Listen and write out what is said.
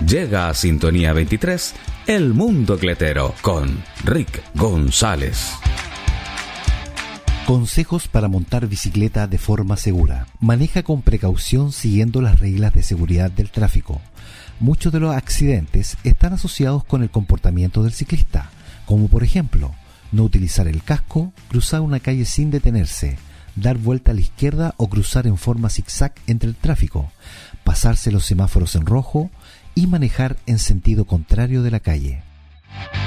Llega a Sintonía 23, El Mundo Cletero, con Rick González. Consejos para montar bicicleta de forma segura. Maneja con precaución siguiendo las reglas de seguridad del tráfico. Muchos de los accidentes están asociados con el comportamiento del ciclista, como por ejemplo, no utilizar el casco, cruzar una calle sin detenerse, dar vuelta a la izquierda o cruzar en forma zigzag entre el tráfico, pasarse los semáforos en rojo y manejar en sentido contrario de la calle.